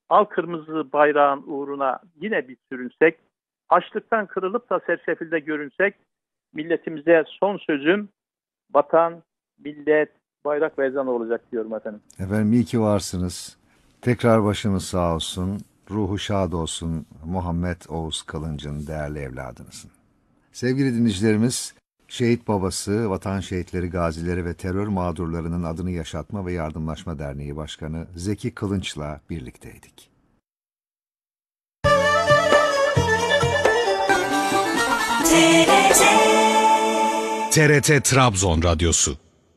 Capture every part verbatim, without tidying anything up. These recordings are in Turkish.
al kırmızı bayrağın uğruna yine bir sürünsek, açlıktan kırılıp da sersefilde görünsek, milletimize son sözüm vatan, millet, bayrak ve ezan olacak diyorum efendim. Efendim iyi ki varsınız. Tekrar başınız sağ olsun. Ruhu şad olsun Muhammed Oğuz Kılınç'ın değerli evladınızın. Sevgili dinleyicilerimiz, Şehit Babası, Vatan Şehitleri, Gazileri ve Terör Mağdurlarının Adını Yaşatma ve Yardımlaşma Derneği Başkanı Zeki Kılınç'la birlikteydik. T R T Trabzon Radyosu.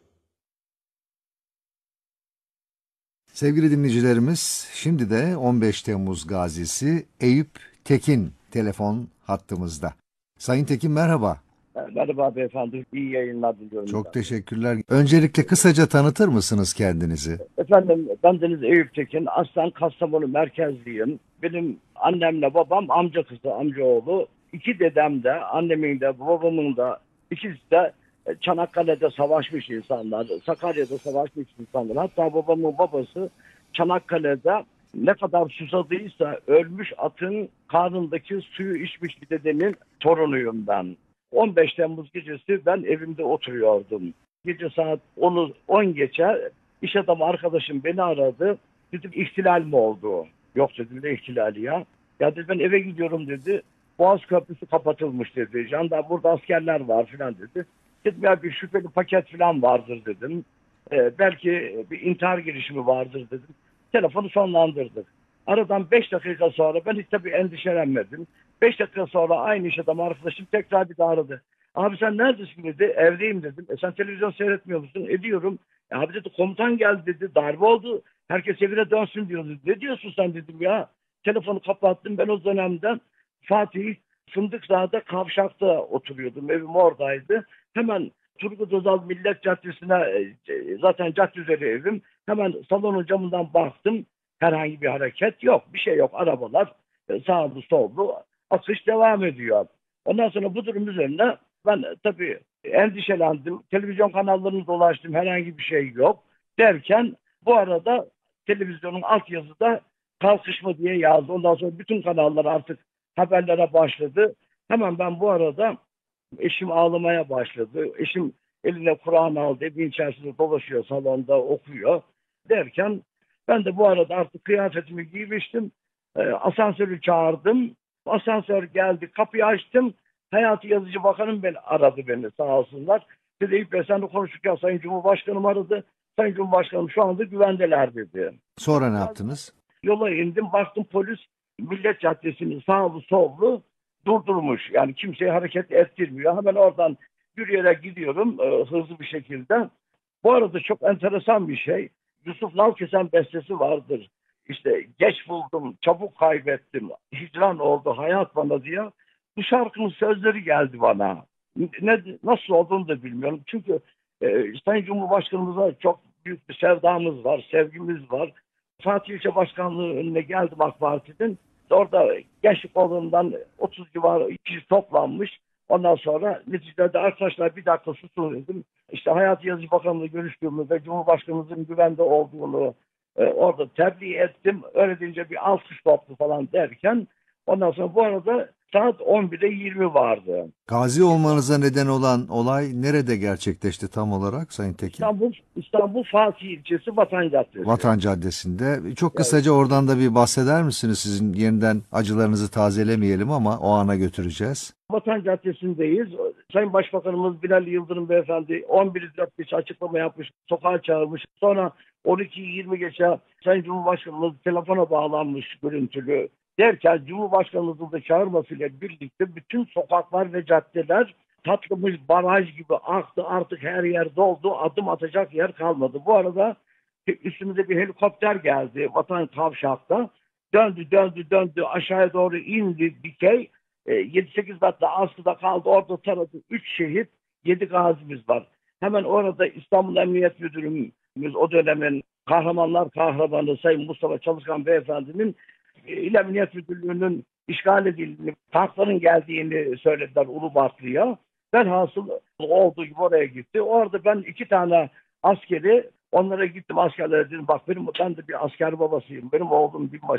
Sevgili dinleyicilerimiz, şimdi de on beş Temmuz gazisi Eyüp Tekin telefon hattımızda. Sayın Tekin merhaba. Merhaba beyefendi, iyi yayınlar diliyorum. Çok ben. teşekkürler. Öncelikle kısaca tanıtır mısınız kendinizi? Efendim, ben Deniz Eyüp Tekin, aslen Kastamonu merkezliyim. Benim annemle babam amca kızı, amcaoğlu. İki dedem de, annemin de, babamın da, ikisi de Çanakkale'de savaşmış insanlar, Sakarya'da savaşmış insanlar. Hatta babamın babası Çanakkale'de ne kadar susadıysa ölmüş atın karnındaki suyu içmiş bir dedemin torunuyum ben. on beş Temmuz gecesi ben evimde oturuyordum. Gece saat onu on geçe iş adamı arkadaşım beni aradı. Dedim ihtilal mi oldu? Yok dedim ne ihtilali ya? Ya dedi ben eve gidiyorum dedi. Boğaz Köprüsü kapatılmış dedi. Jandarma burada askerler var filan dedi. Dedim ya bir şüpheli paket filan vardır dedim. Ee, belki bir intihar girişimi vardır dedim. Telefonu sonlandırdık. Aradan beş dakika sonra ben hiç tabii endişelenmedim. beş dakika sonra aynı iş adamı arkadaşım tekrar bir daha aradı. Abi sen neredesin dedi. Evdeyim dedim. E sen televizyon seyretmiyor musun? Ediyorum. E abi dedi komutan geldi dedi. Darbe oldu. Herkes evine dönsün diyor dedi. Ne diyorsun sen dedim ya. Telefonu kapattım. Ben o dönemden Fatih Fındıkzade Kavşak'ta oturuyordum. Evim oradaydı. Hemen Turgut Özal Millet Caddesi'ne zaten cadde üzeri evim. Hemen salonun camından baktım. Herhangi bir hareket yok. Bir şey yok. Arabalar sağlı sollu akış devam ediyor. Ondan sonra bu durum üzerine ben tabii endişelendim. Televizyon kanallarını dolaştım. Herhangi bir şey yok. Derken bu arada televizyonun altyazıda kalkışma diye yazdı. Ondan sonra bütün kanallar artık haberlere başladı. Hemen ben bu arada eşim ağlamaya başladı. Eşim eline Kur'an aldı. Evin içerisinde dolaşıyor. Salonda okuyor. Derken ben de bu arada artık kıyafetimi giymiştim. E, asansörü çağırdım. Asansör geldi. Kapıyı açtım. Hayati Yazıcı Bakanım beni aradı beni sağ olsunlar. Dedi Eyüp Bey senle konuşurken Sayın Cumhurbaşkanım aradı. Sayın Cumhurbaşkanım şu anda güvendeler dedi. Sonra ne yaptınız? Yola indim. Baktım polis Millet Caddesi'nin sağlı sollu durdurmuş. Yani kimseyi hareket ettirmiyor. Hemen oradan yürüyerek gidiyorum e, hızlı bir şekilde. Bu arada çok enteresan bir şey. Yusuf Nalkesen bestesi vardır. İşte geç buldum, çabuk kaybettim, hicran oldu hayat bana diye. Bu şarkının sözleri geldi bana. Ne, nasıl olduğunu da bilmiyorum. Çünkü e, Sayın Cumhurbaşkanımıza çok büyük bir sevdamız var, sevgimiz var. Fatih İlçe Başkanlığı önüne geldim AK Parti'den. Orada gençlik kolundan otuz civarı kişi toplanmış. Ondan sonra neticede arkadaşlar bir dakika susun dedim. İşte Hayati Yazıcı Bakanı'yla görüştüğümü ve Cumhurbaşkanımızın güvende olduğunu e, orada tebliğ ettim. Öyle deyince bir alkış toplu falan derken ondan sonra bu arada saat on birde yirmi vardı. Gazi olmanıza neden olan olay nerede gerçekleşti tam olarak Sayın Tekin? İstanbul, İstanbul Fatih ilçesi Vatan Caddesi. Vatan Caddesi'nde. Çok kısaca oradan da bir bahseder misiniz? Sizin yeniden acılarınızı tazelemeyelim ama o ana götüreceğiz. Vatan Caddesi'ndeyiz. Sayın Başbakanımız Binali Yıldırım Beyefendi on bir dört geçe açıklama yapmış, sokağa çağırmış. Sonra on iki yirmi geçe Sayın Cumhurbaşkanımız telefona bağlanmış görüntülü. Derken Cumhurbaşkanımızın da çağırmasıyla birlikte bütün sokaklar ve caddeler patlamış baraj gibi aktı. Artık her yer doldu. Adım atacak yer kalmadı. Bu arada üstümüze bir helikopter geldi Vatan Kavşak'ta. Döndü döndü döndü aşağıya doğru indi dikey. E, yedi sekiz metre askıda kaldı. Orada taradı üç şehit, yedi gazimiz var. Hemen orada İstanbul Emniyet Müdürümüz o dönemin kahramanlar kahramanı Sayın Mustafa Çalışkan Beyefendinin İl Emniyet Müdürlüğü'nün işgal edildiğini, tankların geldiğini söylediler Ulubatlı'ya. Velhasıl olduğu gibi oraya gitti. Orada ben iki tane askeri onlara gittim askerlere dedim bak benim ben de bir asker babasıyım. Benim oğlum binbaşı.